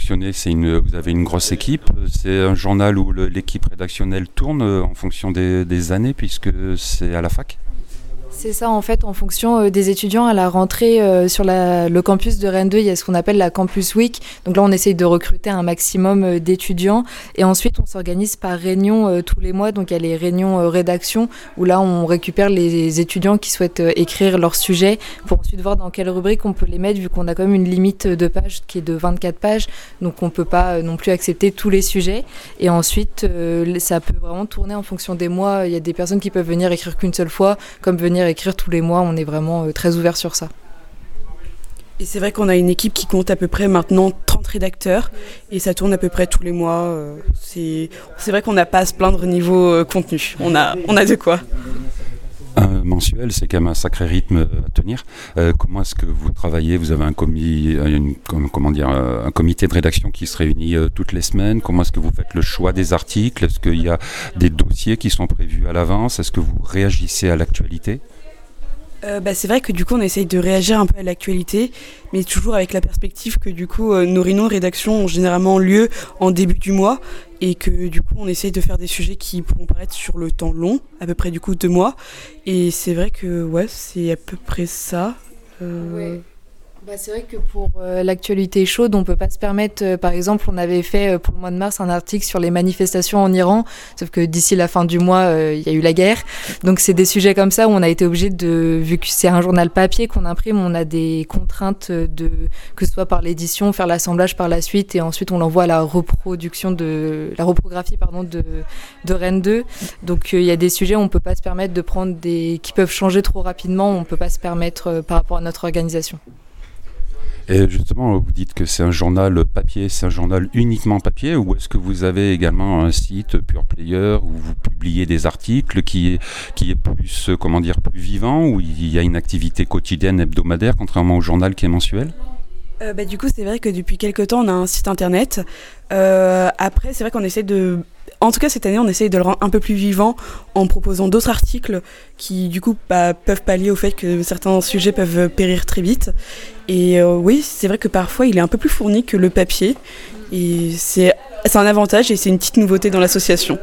fonctionnez, vous avez une grosse équipe, c'est un journal où l'équipe rédactionnelle tourne en fonction des années puisque c'est à la fac? C'est ça, en fait, en fonction des étudiants à la rentrée sur le campus de Rennes 2, il y a ce qu'on appelle la Campus Week. Donc là, on essaye de recruter un maximum d'étudiants. Et ensuite, on s'organise par réunion tous les mois. Donc il y a les réunions rédaction où là, on récupère les étudiants qui souhaitent écrire leur sujet pour ensuite voir dans quelle rubrique on peut les mettre, vu qu'on a quand même une limite de pages qui est de 24 pages. Donc on ne peut pas non plus accepter tous les sujets. Et ensuite, ça peut vraiment tourner en fonction des mois. Il y a des personnes qui peuvent venir écrire qu'une seule fois, comme venir écrire tous les mois. On est vraiment très ouvert sur ça. Et c'est vrai qu'on a une équipe qui compte à peu près maintenant 30 rédacteurs et ça tourne à peu près tous les mois. C'est vrai qu'on n'a pas à se plaindre niveau contenu. On a de quoi. Un mensuel, c'est quand même un sacré rythme à tenir. Comment est-ce que vous travaillez? Vous avez un comité de rédaction qui se réunit toutes les semaines. Comment est-ce que vous faites le choix des articles? Est-ce qu'il y a des dossiers qui sont prévus à l'avance? Est-ce que vous réagissez à l'actualité? C'est vrai que du coup on essaye de réagir un peu à l'actualité, mais toujours avec la perspective que du coup nos réunions de rédaction ont généralement lieu en début du mois et que du coup on essaye de faire des sujets qui pourront paraître sur le temps long, à peu près du coup 2 mois. Et c'est vrai que c'est à peu près ça. Ouais. C'est vrai que pour l'actualité chaude, on ne peut pas se permettre, par exemple, on avait fait pour le mois de mars un article sur les manifestations en Iran, sauf que d'ici la fin du mois, il y a eu la guerre. Donc c'est des sujets comme ça où on a été obligé vu que c'est un journal papier qu'on imprime, on a des contraintes que ce soit par l'édition, faire l'assemblage par la suite, et ensuite on l'envoie à la reprographie de Rennes 2. Donc il y a des sujets où on ne peut pas se permettre de prendre qui peuvent changer trop rapidement, on ne peut pas se permettre par rapport à notre organisation. Et justement, vous dites que c'est un journal papier, c'est un journal uniquement papier, ou est-ce que vous avez également un site Pure Player où vous publiez des articles qui est plus, plus vivant, où il y a une activité quotidienne, hebdomadaire, contrairement au journal qui est mensuel? Du coup, c'est vrai que depuis quelques temps, on a un site internet. Après, c'est vrai qu'on essaie en tout cas, cette année, on essaye de le rendre un peu plus vivant en proposant d'autres articles qui, du coup, peuvent pallier au fait que certains sujets peuvent périr très vite. Et oui, c'est vrai que parfois, il est un peu plus fourni que le papier. Et c'est un avantage et c'est une petite nouveauté dans l'association.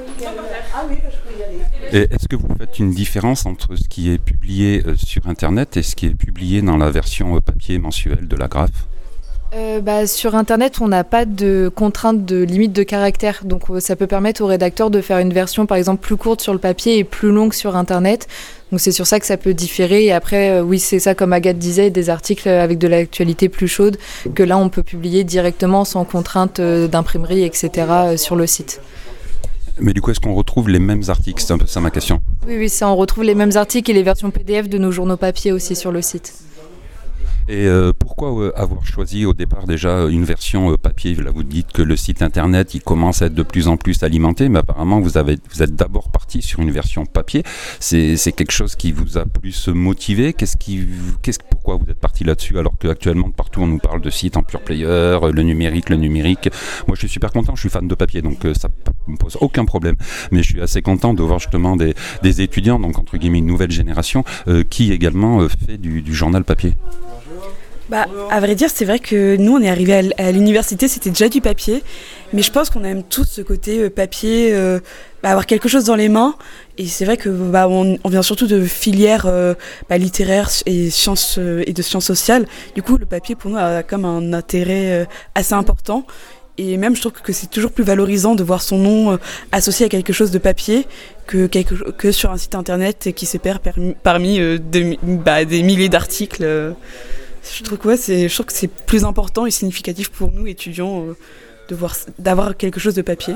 Et est-ce que vous faites une différence entre ce qui est publié sur Internet et ce qui est publié dans la version papier mensuelle de la Graphe ? Sur Internet, on n'a pas de contrainte de limite de caractère. Donc ça peut permettre aux rédacteurs de faire une version, par exemple, plus courte sur le papier et plus longue sur Internet. Donc c'est sur ça que ça peut différer. Et après, oui, c'est ça, comme Agathe disait, des articles avec de l'actualité plus chaude, que là, on peut publier directement sans contrainte d'imprimerie, etc. Sur le site. Mais du coup, est-ce qu'on retrouve les mêmes articles? C'est un peu ça ma question. Oui, ça, on retrouve les mêmes articles et les versions PDF de nos journaux papier aussi sur le site. Et pourquoi avoir choisi au départ déjà une version papier? Là, vous dites que le site internet il commence à être de plus en plus alimenté, mais apparemment vous êtes d'abord parti sur une version papier. C'est quelque chose qui vous a plus motivé? Pourquoi vous êtes parti là-dessus alors qu'actuellement partout on nous parle de sites en pure player, le numérique. Moi je suis super content, je suis fan de papier, donc ça me pose aucun problème. Mais je suis assez content de voir justement des étudiants, donc entre guillemets une nouvelle génération, qui également fait du journal papier. À vrai dire, c'est vrai que nous, on est arrivés à l'université, c'était déjà du papier, mais je pense qu'on aime tous ce côté papier, avoir quelque chose dans les mains, et c'est vrai que on vient surtout de filières littéraires et sciences et de sciences sociales. Du coup, le papier pour nous a comme un intérêt assez important. Et même, je trouve que c'est toujours plus valorisant de voir son nom associé à quelque chose de papier que sur un site internet qui se perd parmi des milliers d'articles. Je trouve que c'est plus important et significatif pour nous, étudiants, d'avoir quelque chose de papier.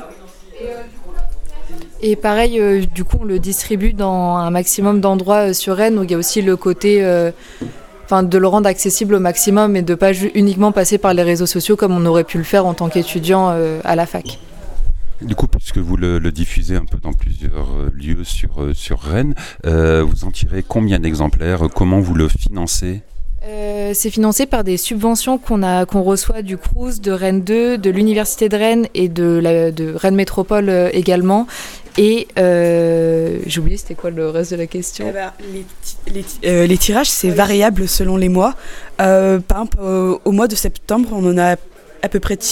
Et pareil, du coup, on le distribue dans un maximum d'endroits sur Rennes, où il y a aussi le côté... de le rendre accessible au maximum et de ne pas uniquement passer par les réseaux sociaux comme on aurait pu le faire en tant qu'étudiant à la fac. Du coup, puisque vous le diffusez un peu dans plusieurs lieux sur Rennes, vous en tirez combien d'exemplaires? Comment vous le financez? C'est financé par des subventions qu'on reçoit du Crous, de Rennes 2, de l'Université de Rennes et de Rennes Métropole également. Et j'ai oublié, c'était quoi le reste de la question? Les tirages, c'est variable selon les mois. Par exemple, au mois de septembre, on en a à peu près